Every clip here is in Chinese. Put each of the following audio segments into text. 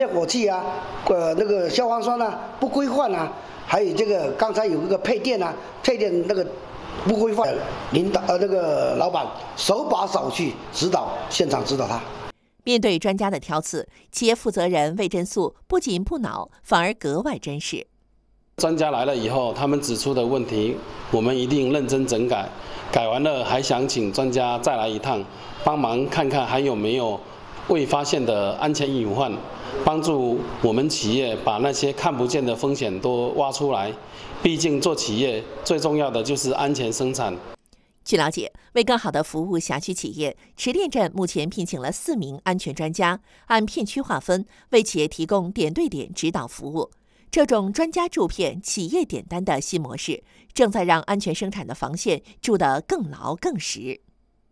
火器啊，那个消防栓啊不规范啊，还有这个刚才有一个配电啊，配电那个不规范，领导那个老板手把手去指导，现场指导他。 面对专家的挑刺，企业负责人魏振素不仅不恼，反而格外珍视。 专家来了以后，他们指出的问题，我们一定认真整改，改完了还想请专家再来一趟，帮忙看看还有没有未发现的安全隐患，帮助我们企业把那些看不见的风险都挖出来。毕竟做企业最重要的就是安全生产。 据了解，为更好地服务辖区企业，池店镇目前聘请了4名安全专家，按片区划分，为企业提供点对点指导服务。这种专家驻片、企业点单的新模式，正在让安全生产的防线筑得更牢更实。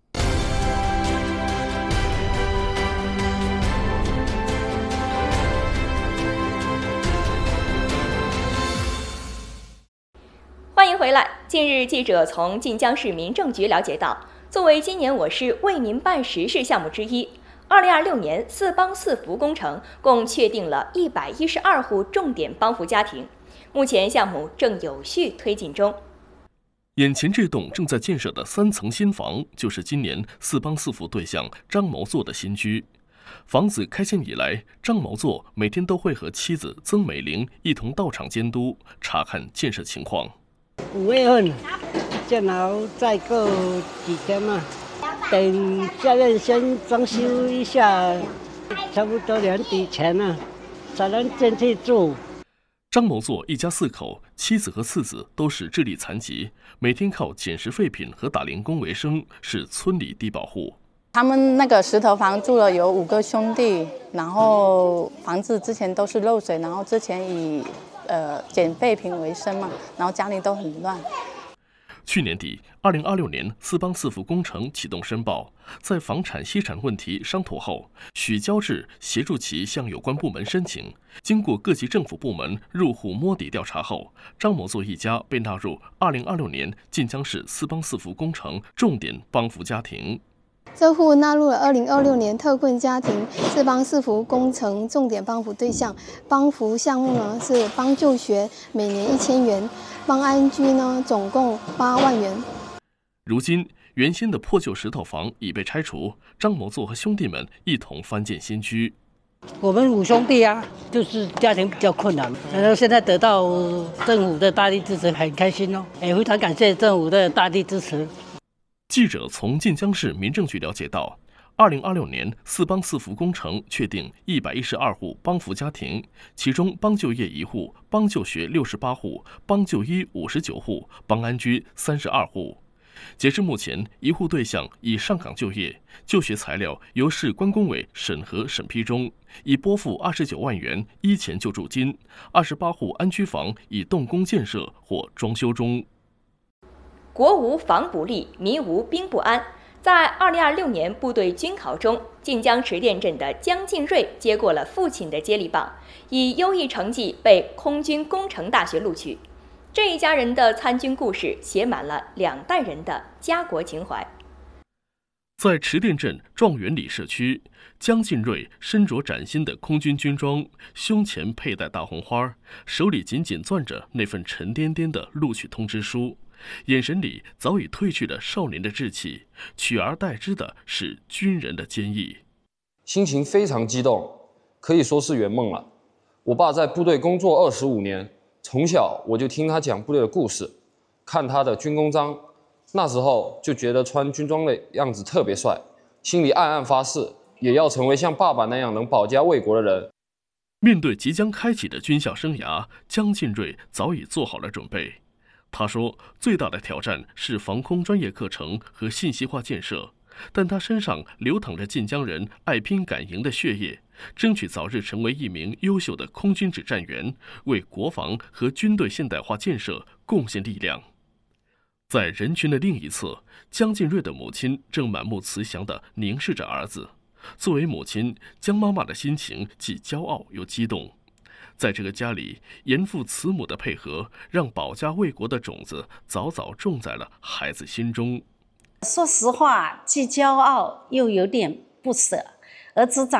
欢迎回来。近日，记者从晋江市民政局了解到，作为今年我市为民办实事项目之一，2026年4帮4福工程共确定了112户重点帮扶家庭，目前项目正有序推进中。 眼前这栋正在建设的3层新房，就是今年4帮4福对象张某作的新居。房子开建以来，张某作每天都会和妻子曾美玲一同到场监督查看建设情况。 5月份建好，再过几天嘛，等下面先装修一下，差不多年底前了，才能进去住。 张某作一家4口，妻子和次子都是智力残疾，每天靠捡拾废品和打零工为生，是村里低保户。 他们那个石头房住了有5个兄弟，然后房子之前都是漏水，然后之前以捡废品为生嘛，然后家里都很乱。 去年底，2026年4帮4福工程启动申报，在房产析产问题商妥后，许交志协助其向有关部门申请。经过各级政府部门入户摸底调查后，张某作一家被纳入2026年晋江市4帮4福工程重点帮扶家庭。 这户纳入了2026年特困家庭4帮4福工程重点帮扶对象。帮扶项目呢是帮就学每年1000元，帮安居呢总共8万元。 如今，原先的破旧石头房已被拆除，张某作和兄弟们一同翻建新居。 我们5兄弟啊，就是家庭比较困难，然后现在得到政府的大力支持，很开心哦，也非常感谢政府的大力支持。 记者从晋江市民政局了解到，2026年4帮4福工程确定112户帮扶家庭，其中帮就业1户，帮就学68户，帮就医59户，帮安居32户。截至目前，1户对象已上岗就业，就学材料由市关工委审核审批中，已拨付29万元依前救助金，28户安居房已动工建设或装修中。 国无防不立，民无兵不安。在2026年部队军考中，晋江池店镇的江进瑞接过了父亲的接力棒，以优异成绩被空军工程大学录取。这一家人的参军故事写满了2代人的家国情怀。 在池店镇状元里社区，江进瑞身着崭新的空军军装，胸前佩戴大红花，手里紧紧攥着那份沉甸甸的录取通知书，眼神里早已褪去了少年的稚气，取而代之的是军人的坚毅。 心情非常激动，可以说是圆梦了。我爸在部队工作25年，从小我就听他讲部队的故事，看他的军功章，那时候就觉得穿军装的样子特别帅，心里暗暗发誓，也要成为像爸爸那样能保家卫国的人。 面对即将开启的军校生涯，江进瑞早已做好了准备。他说，最大的挑战是防空专业课程和信息化建设，但他身上流淌着晋江人爱拼敢赢的血液，争取早日成为一名优秀的空军指战员，为国防和军队现代化建设贡献力量。在人群的另一侧，江进瑞的母亲正满目慈祥地凝视着儿子。作为母亲，江妈妈的心情既骄傲又激动。在这个家里，严父慈母的配合，让保家卫国的种子早早种在了孩子心中。 说实话，既骄傲又有点不舍。儿子长